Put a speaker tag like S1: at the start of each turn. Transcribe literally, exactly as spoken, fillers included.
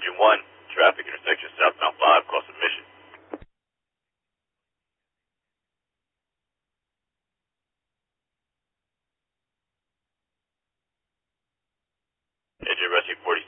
S1: Engine one, traffic intersection southbound five, call submission. Engine rescue forty